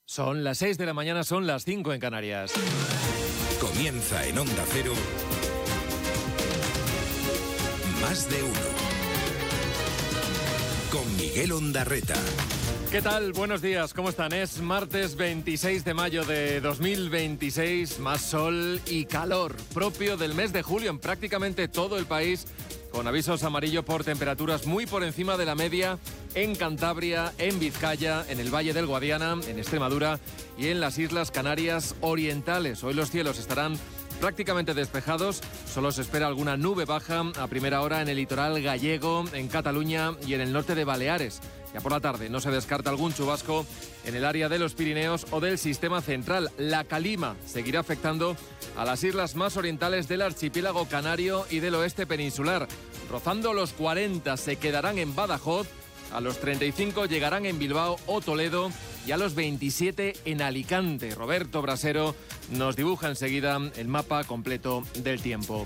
Son las 6 de la mañana, son las 5 en Canarias. Comienza en Onda Cero. Más de uno. Con Miguel Ondarreta. ¿Qué tal? Buenos días, ¿cómo están? Es martes 26 de mayo de 2026, más sol y calor, propio del mes de julio en prácticamente todo el país, con avisos amarillo por temperaturas muy por encima de la media en Cantabria, en Vizcaya, en el Valle del Guadiana, en Extremadura y en las Islas Canarias Orientales. Hoy los cielos estarán prácticamente despejados, solo se espera alguna nube baja a primera hora en el litoral gallego, en Cataluña y en el norte de Baleares. Ya por la tarde no se descarta algún chubasco en el área de los Pirineos o del sistema central. La calima seguirá afectando a las islas más orientales del archipiélago canario y del oeste peninsular. Rozando los 40 se quedarán en Badajoz, a los 35 llegarán en Bilbao o Toledo y a los 27 en Alicante. Roberto Brasero nos dibuja enseguida el mapa completo del tiempo.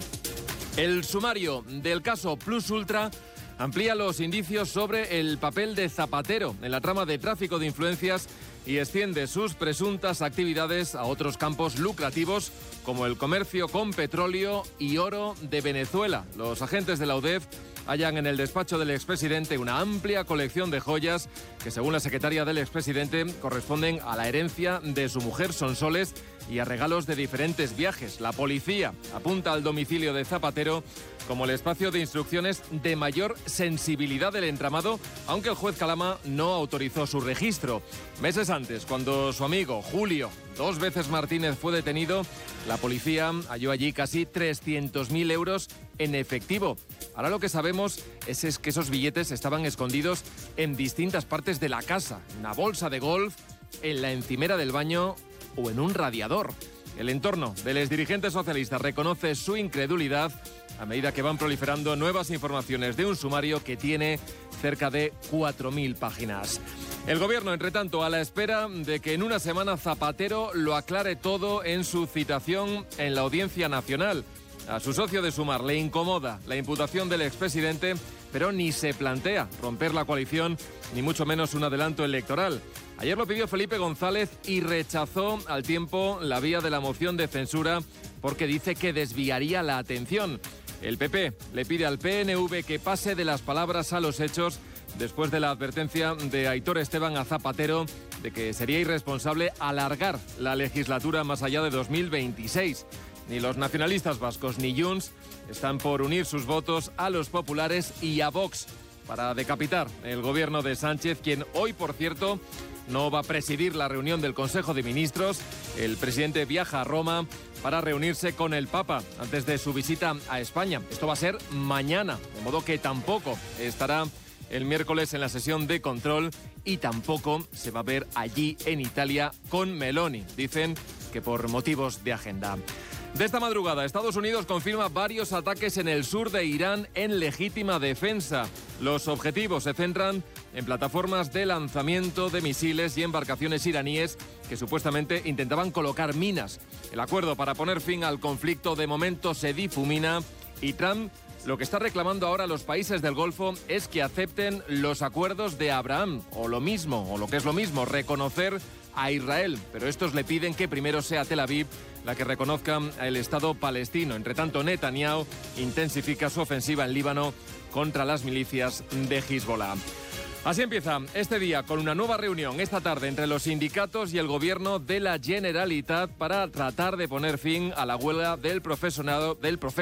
El sumario del caso Plus Ultra amplía los indicios sobre el papel de Zapatero en la trama de tráfico de influencias y extiende sus presuntas actividades a otros campos lucrativos como el comercio con petróleo y oro de Venezuela. Los agentes de la UDEF hallan en el despacho del expresidente una amplia colección de joyas que, según la secretaria del expresidente, corresponden a la herencia de su mujer Sonsoles y a regalos de diferentes viajes. La policía apunta al domicilio de Zapatero como el espacio de instrucciones de mayor sensibilidad del entramado, aunque el juez Calama no autorizó su registro. Meses antes, cuando su amigo Julio, 2 veces Martínez, fue detenido, la policía halló allí casi 300.000 euros en efectivo. Ahora lo que sabemos es que esos billetes estaban escondidos en distintas partes de la casa, en una bolsa de golf, en la encimera del baño o en un radiador. El entorno de los dirigentes socialistas reconoce su incredulidad a medida que van proliferando nuevas informaciones de un sumario que tiene cerca de 4.000 páginas. El gobierno, entre tanto, a la espera de que en una semana Zapatero lo aclare todo en su citación en la Audiencia Nacional. A su socio de Sumar le incomoda la imputación del expresidente, pero ni se plantea romper la coalición, ni mucho menos un adelanto electoral. Ayer lo pidió Felipe González y rechazó al tiempo la vía de la moción de censura porque dice que desviaría la atención. El PP le pide al PNV que pase de las palabras a los hechos después de la advertencia de Aitor Esteban a Zapatero de que sería irresponsable alargar la legislatura más allá de 2026. Ni los nacionalistas vascos ni Junts están por unir sus votos a los populares y a Vox para decapitar el gobierno de Sánchez, quien hoy, por cierto, no va a presidir la reunión del Consejo de Ministros. El presidente viaja a Roma para reunirse con el Papa antes de su visita a España. Esto va a ser mañana, de modo que tampoco estará el miércoles en la sesión de control y tampoco se va a ver allí en Italia con Meloni. Dicen que por motivos de agenda. De esta madrugada, Estados Unidos confirma varios ataques en el sur de Irán en legítima defensa. Los objetivos se centran en plataformas de lanzamiento de misiles y embarcaciones iraníes que supuestamente intentaban colocar minas. El acuerdo para poner fin al conflicto de momento se difumina y Trump lo que está reclamando ahora a los países del Golfo es que acepten los acuerdos de Abraham, o lo mismo, o lo que es lo mismo, reconocer a Israel. Pero estos le piden que primero sea Tel Aviv la que reconozca el Estado palestino. Entre tanto, Netanyahu intensifica su ofensiva en Líbano contra las milicias de Hezbollah. Así empieza este día con una nueva reunión esta tarde entre los sindicatos y el gobierno de la Generalitat para tratar de poner fin a la huelga del profesorado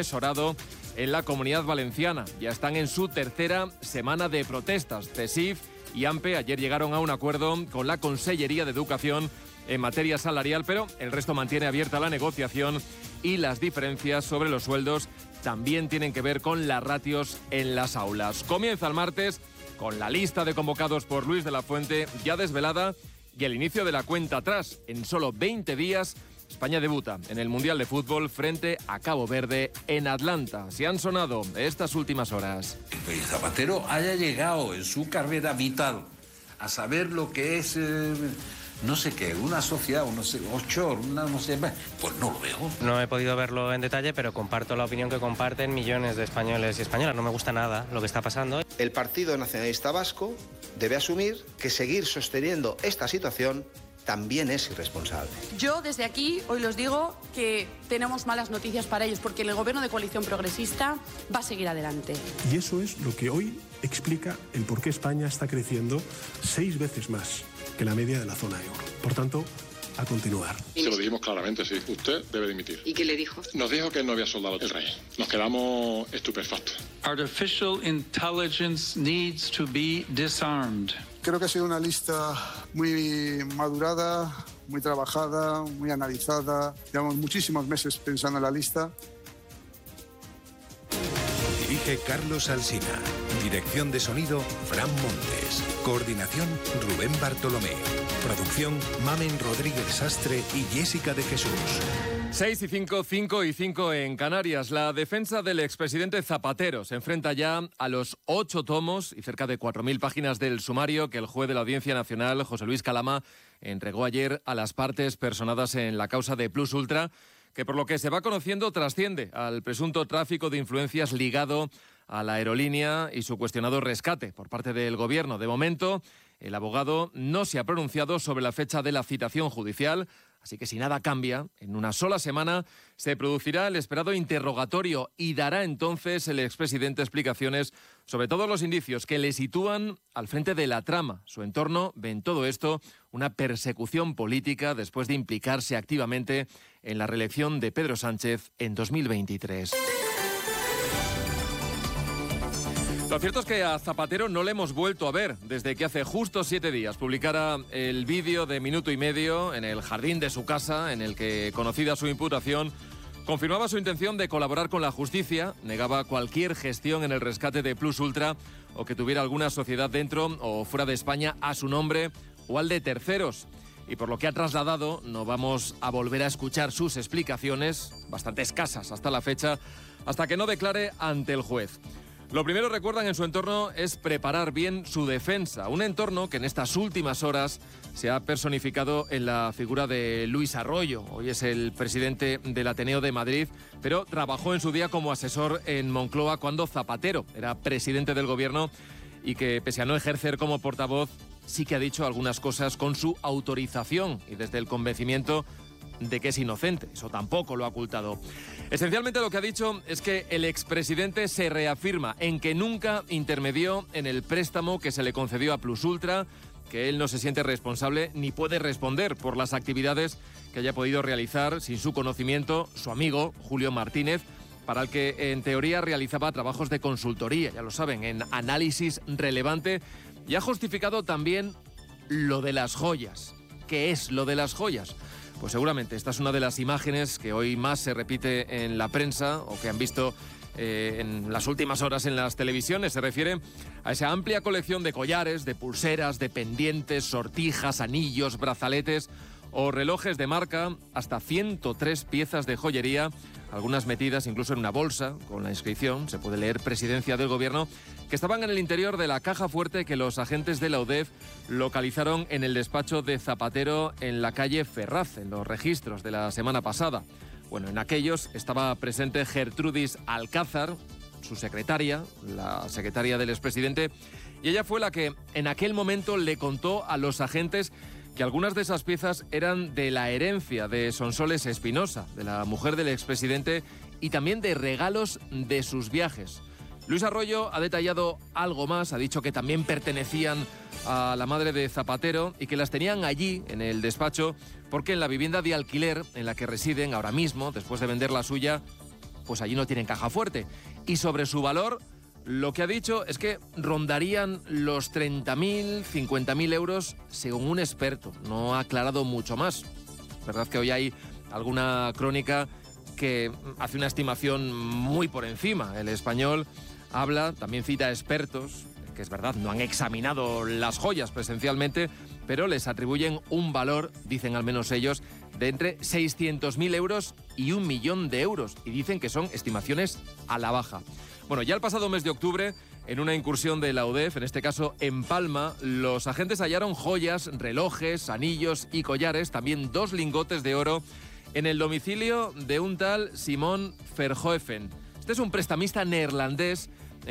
en la Comunidad Valenciana. Ya están en su tercera semana de protestas. CESIF y AMPE ayer llegaron a un acuerdo con la Consellería de Educación en materia salarial, pero el resto mantiene abierta la negociación y las diferencias sobre los sueldos también tienen que ver con las ratios en las aulas. Comienza el martes con la lista de convocados por Luis de la Fuente ya desvelada y el inicio de la cuenta atrás. En solo 20 días, España debuta en el Mundial de Fútbol frente a Cabo Verde en Atlanta. Se han sonado estas últimas horas. Que Zapatero haya llegado en su carrera vital a saber lo que es, no sé qué, una sociedad, no sé, offshore, no sé, pues no lo veo. No he podido verlo en detalle, pero comparto la opinión que comparten millones de españoles y españolas. No me gusta nada lo que está pasando. El Partido Nacionalista Vasco debe asumir que seguir sosteniendo esta situación también es irresponsable. Yo desde aquí hoy los digo que tenemos malas noticias para ellos, porque el gobierno de coalición progresista va a seguir adelante. Y eso es lo que hoy explica el por qué España está creciendo 6 veces más que la media de la zona euro. Por tanto, a continuar. Se lo dijimos claramente, sí. Usted debe dimitir. ¿Y qué le dijo? Nos dijo que no había soldado el rey. Nos quedamos estupefactos. Artificial intelligence needs to be disarmed. Creo que ha sido una lista muy madurada, muy trabajada, muy analizada. Llevamos muchísimos meses pensando en la lista. Dirige Carlos Alsina. Dirección de sonido, Fran Montes. Coordinación, Rubén Bartolomé. Producción, Mamen Rodríguez Sastre y Jessica de Jesús. 6 y 5, 5 y 5 en Canarias. La defensa del expresidente Zapatero se enfrenta ya a los 8 tomos y cerca de 4.000 páginas del sumario que el juez de la Audiencia Nacional, José Luis Calama, entregó ayer a las partes personadas en la causa de Plus Ultra, que por lo que se va conociendo trasciende al presunto tráfico de influencias ligado a la aerolínea y su cuestionado rescate por parte del Gobierno. De momento, el abogado no se ha pronunciado sobre la fecha de la citación judicial, así que si nada cambia, en una sola semana se producirá el esperado interrogatorio y dará entonces el expresidente explicaciones sobre todos los indicios que le sitúan al frente de la trama. Su entorno ve en todo esto una persecución política después de implicarse activamente en la reelección de Pedro Sánchez en 2023. Lo cierto es que a Zapatero no le hemos vuelto a ver desde que hace justo 7 días publicara el vídeo de minuto y medio en el jardín de su casa, en el que, conocida su imputación, confirmaba su intención de colaborar con la justicia, negaba cualquier gestión en el rescate de Plus Ultra o que tuviera alguna sociedad dentro o fuera de España a su nombre o al de terceros. Y por lo que ha trasladado, no vamos a volver a escuchar sus explicaciones, bastante escasas hasta la fecha, hasta que no declare ante el juez. Lo primero, recuerdan, en su entorno es preparar bien su defensa. Un entorno que en estas últimas horas se ha personificado en la figura de Luis Arroyo. Hoy es el presidente del Ateneo de Madrid, pero trabajó en su día como asesor en Moncloa cuando Zapatero era presidente del Gobierno y que, pese a no ejercer como portavoz, sí que ha dicho algunas cosas con su autorización y desde el convencimiento de que es inocente. Eso tampoco lo ha ocultado. Esencialmente lo que ha dicho es que el expresidente se reafirma en que nunca intermedió en el préstamo que se le concedió a Plus Ultra, que él no se siente responsable ni puede responder por las actividades que haya podido realizar sin su conocimiento su amigo Julio Martínez, para el que en teoría realizaba trabajos de consultoría, ya lo saben, en análisis relevante, y ha justificado también lo de las joyas. ¿Qué es lo de las joyas? Pues seguramente esta es una de las imágenes que hoy más se repite en la prensa o que han visto en las últimas horas en las televisiones. Se refiere a esa amplia colección de collares, de pulseras, de pendientes, sortijas, anillos, brazaletes o relojes de marca, hasta 103 piezas de joyería, algunas metidas incluso en una bolsa con la inscripción, se puede leer Presidencia del Gobierno, que estaban en el interior de la caja fuerte que los agentes de la UDEF localizaron en el despacho de Zapatero en la calle Ferraz, en los registros de la semana pasada. Bueno, en aquellos estaba presente Gertrudis Alcázar, su secretaria, la secretaria del expresidente, y ella fue la que en aquel momento le contó a los agentes que algunas de esas piezas eran de la herencia de Sonsoles Espinosa, de la mujer del expresidente, y también de regalos de sus viajes. Luis Arroyo ha detallado algo más, ha dicho que también pertenecían a la madre de Zapatero y que las tenían allí, en el despacho, porque en la vivienda de alquiler en la que residen ahora mismo, después de vender la suya, pues allí no tienen caja fuerte. Y sobre su valor, lo que ha dicho es que rondarían los 30.000, 50.000 euros según un experto. No ha aclarado mucho más. Verdad que hoy hay alguna crónica que hace una estimación muy por encima. El Español habla, también cita expertos, que es verdad, no han examinado las joyas presencialmente, pero les atribuyen un valor, dicen al menos ellos, de entre 600.000 euros y 1 millón de euros. Y dicen que son estimaciones a la baja. Bueno, ya el pasado mes de octubre, en una incursión de la UDEF, en este caso en Palma, los agentes hallaron joyas, relojes, anillos y collares, también 2 lingotes de oro, en el domicilio de un tal Simón Verhoeven. Este es un prestamista neerlandés